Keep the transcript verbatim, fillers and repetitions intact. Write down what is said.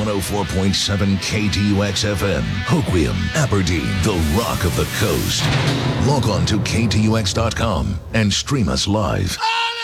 one oh four point seven K T U X F M, Hoquiam, Aberdeen, the rock of the coast. Log on to K T U X dot com and stream us live.